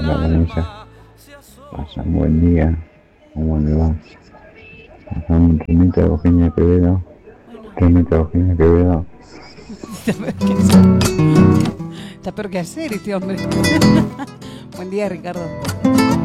Hola Vanessa, pasa un buen día, ¿cómo le va? Pasa un remito de Eugenia Quevedo, Bueno, remito de Eugenia Quevedo. está peor que hacer este hombre. Buen día, Ricardo.